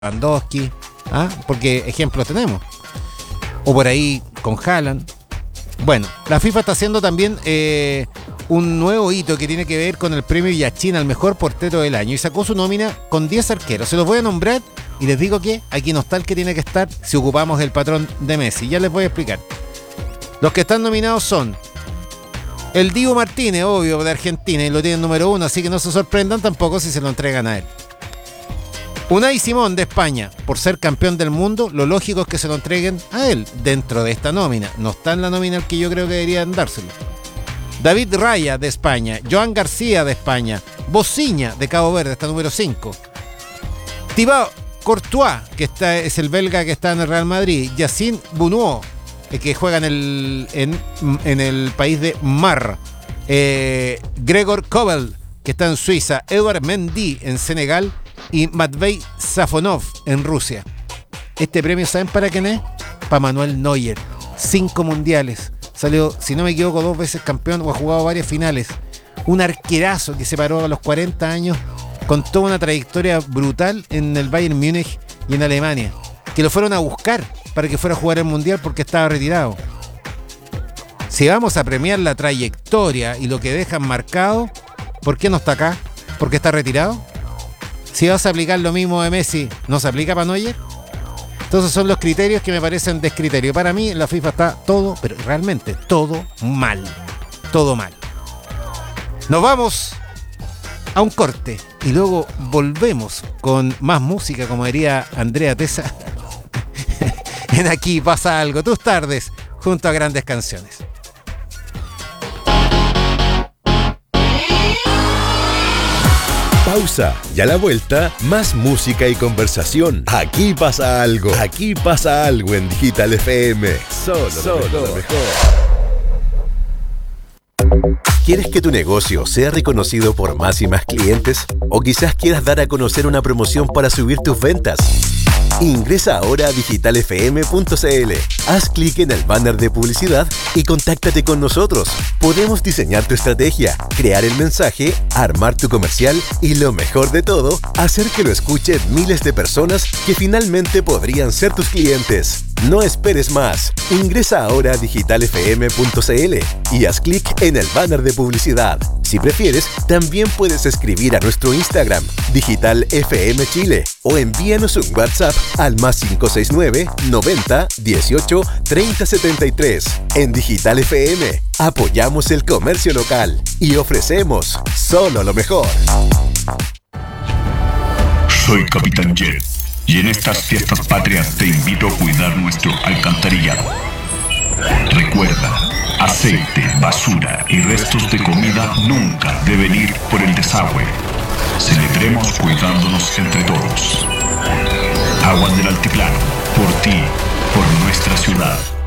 Lewandowski, porque ejemplos tenemos. O por ahí con Haaland. Bueno, la FIFA está haciendo también un nuevo hito que tiene que ver con el premio Yachín al mejor portero del año y sacó su nómina con 10 arqueros. Se los voy a nombrar y les digo que aquí no está el que tiene que estar si ocupamos el patrón de Messi. Ya les voy a explicar. Los que están nominados son el Dibu Martínez, obvio, de Argentina, y lo tienen número 1, así que no se sorprendan tampoco si se lo entregan a él. Unai Simón, de España, por ser campeón del mundo, lo lógico es que se lo entreguen a él dentro de esta nómina. No está en la nómina el que yo creo que deberían dárselo. David Raya, de España. Joan García, de España. Bociña, de Cabo Verde, está número 5. Thibaut Courtois, que es el belga que está en el Real Madrid. Yacine Bounou, que juega en el país de Mar. Gregor Kobel, que está en Suiza. Edouard Mendy, en Senegal. Y Matvei Safonov, en Rusia. Este premio, ¿saben para quién es? Para Manuel Neuer. 5 mundiales. Salió, si no me equivoco, 2 veces campeón o ha jugado varias finales. Un arquerazo que se paró a los 40 años con toda una trayectoria brutal en el Bayern Múnich y en Alemania. Que lo fueron a buscar para que fuera a jugar el mundial porque estaba retirado. Si vamos a premiar la trayectoria y lo que dejan marcado, ¿por qué no está acá? ¿Porque está retirado? Si vas a aplicar lo mismo de Messi, ¿no se aplica para Neuer? Entonces son los criterios que me parecen descriterios. Para mí la FIFA está todo, pero realmente todo mal. Todo mal. Nos vamos a un corte y luego volvemos con más música, como diría Andrea Tesa. En Aquí Pasa Algo, tus tardes junto a grandes canciones. Pausa y a la vuelta, más música y conversación. Aquí pasa algo. Aquí pasa algo en Digital FM. Solo lo mejor. ¿Quieres que tu negocio sea reconocido por más y más clientes? ¿O quizás quieras dar a conocer una promoción para subir tus ventas? Ingresa ahora a digitalfm.cl, haz clic en el banner de publicidad y contáctate con nosotros. Podemos diseñar tu estrategia, crear el mensaje, armar tu comercial y lo mejor de todo, hacer que lo escuchen miles de personas que finalmente podrían ser tus clientes. No esperes más. Ingresa ahora a digitalfm.cl y haz clic en el banner de publicidad. Si prefieres, también puedes escribir a nuestro Instagram, Digital FM Chile, o envíanos un WhatsApp al +569 90 18 30 73. En Digital FM apoyamos el comercio local y ofrecemos solo lo mejor. Soy Capitán Jet y en estas fiestas patrias te invito a cuidar nuestro alcantarillado. Recuerda, aceite, basura y restos de comida nunca deben ir por el desagüe. Celebremos cuidándonos entre todos. Aguas del Altiplano, por ti, por nuestra ciudad.